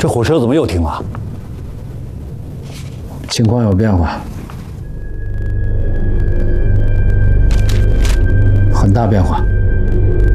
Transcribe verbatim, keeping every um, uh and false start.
这火车怎么又停了？ 情况有变化，很大变化。